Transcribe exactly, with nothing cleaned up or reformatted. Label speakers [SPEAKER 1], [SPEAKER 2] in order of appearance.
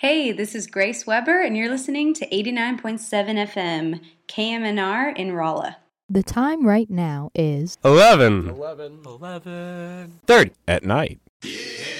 [SPEAKER 1] Hey, this is Grace Weber, and you're listening to eighty-nine point seven F M, K M N R in Rolla.
[SPEAKER 2] The time right now is
[SPEAKER 3] eleven.
[SPEAKER 4] eleven. eleven.
[SPEAKER 3] thirty at night.
[SPEAKER 5] Yeah.